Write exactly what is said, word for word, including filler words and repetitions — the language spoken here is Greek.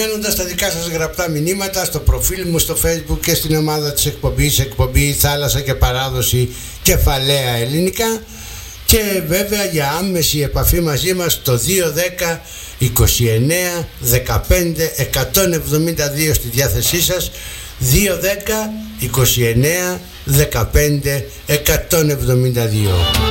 περιμένοντας τα δικά σας γραπτά μηνύματα στο προφίλ μου στο Facebook και στην ομάδα της εκπομπής, εκπομπή Θάλασσα και Παράδοση Κεφαλαία Ελληνικά, και βέβαια για άμεση επαφή μαζί μας το δύο δέκα είκοσι εννέα δεκαπέντε εκατόν εβδομήντα δύο στη διάθεσή σας, δύο δέκα είκοσι εννέα δεκαπέντε εκατόν εβδομήντα δύο.